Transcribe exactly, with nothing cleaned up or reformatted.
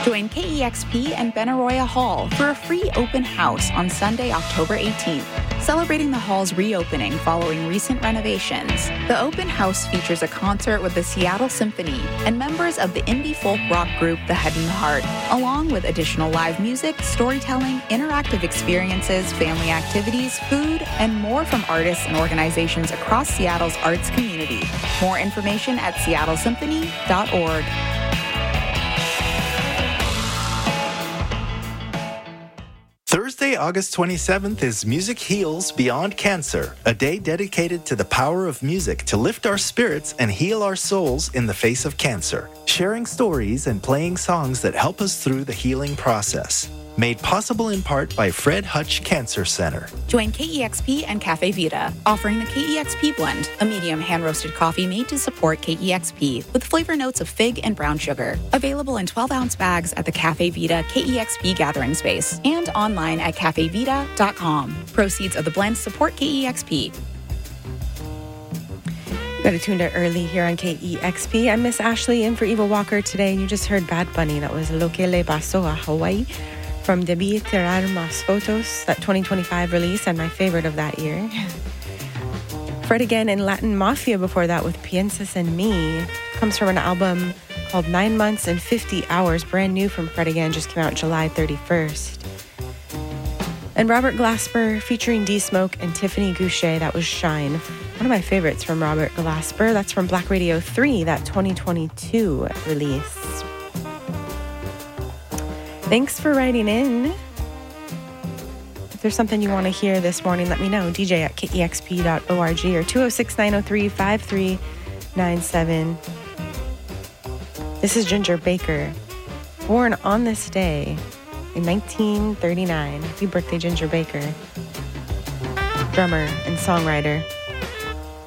Join K E X P and Benaroya Hall for a free open house on Sunday, October eighteenth, celebrating the hall's reopening following recent renovations. The open house features a concert with the Seattle Symphony and members of the indie folk rock group The Head and the Heart, along with additional live music, storytelling, interactive experiences, family activities, food, and more from artists and organizations across Seattle's arts community. More information at seattle symphony dot org. Thursday, August twenty-seventh is Music Heals Beyond Cancer, a day dedicated to the power of music to lift our spirits and heal our souls in the face of cancer, sharing stories and playing songs that help us through the healing process. Made possible in part by Fred Hutch Cancer Center. Join K E X P and Cafe Vita, offering the K E X P Blend, a medium hand-roasted coffee made to support K E X P with flavor notes of fig and brown sugar. Available in twelve-ounce bags at the Cafe Vita K E X P gathering space and online at cafe vita dot com. Proceeds of the blend support K E X P. Got it tuned in early here on K E X P. I'm Miss Ashley in for Eva Walker today, and you just heard Bad Bunny. That was Lo Que Le Pasó a Hawaii from Debí Tirar Más Fotos, that twenty twenty-five release, and my favorite of that year. Fred again in Latin Mafia before that with Piensas en Me. Comes from an album called Nine Months and fifty Hours, brand new from Fred again, just came out July thirty-first. And Robert Glasper featuring D-Smoke and Tiffany Goucher, that was Shine. One of my favorites from Robert Glasper. That's from Black Radio three, that twenty twenty-two release. Thanks for writing in. If there's something you want to hear this morning, let me know. D J at K E X P dot org or two oh six, nine oh three, five three nine seven. This is Ginger Baker, born on this day in nineteen thirty-nine. Happy birthday, Ginger Baker. Drummer and songwriter.